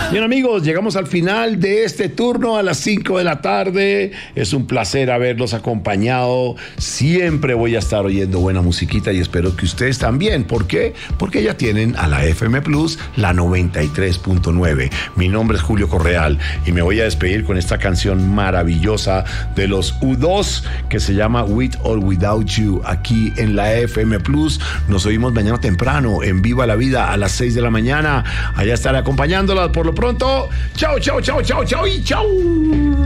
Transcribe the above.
Bien, amigos, llegamos al final de este turno a las 5 de la tarde. Es un placer haberlos acompañado. Siempre voy a estar oyendo buena musiquita y espero que ustedes también. ¿Por qué? Porque ya tienen a la FM Plus, la 93.9. Mi nombre es Julio Correal y me voy a despedir con esta canción maravillosa de los U2 que se llama With or Without You, aquí en la FM Plus. Nos oímos mañana temprano en Viva la Vida a las 6 de la mañana. Allá estaré acompañándolas. Por lo pronto, chao, chao, chao, chao, chao y chao.